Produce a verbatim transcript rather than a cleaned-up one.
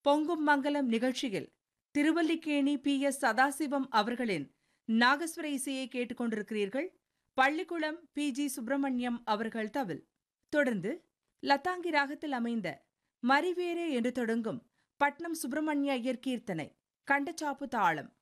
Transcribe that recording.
பொங்கும் மங்கலம் நிகழ்ச்சியில் Thiruvallikeni B S Sadasivam அவர்களின் நாகஸ்வர இசையை கேட்டுக்கொண்டிருக்கிறீர்கள். பள்ளிக்குளம் பி ஜி சுப்பிரமணியம் அவர்கள் தவில். தொடர்ந்து லதாங்கி ராகத்தில் அமைந்த மரிவேரே என்று தொடங்கும் பட்னம் சுப்பிரமணிய ஐயர் கீர்த்தனை கண்டச்சாப்பு தாளம்.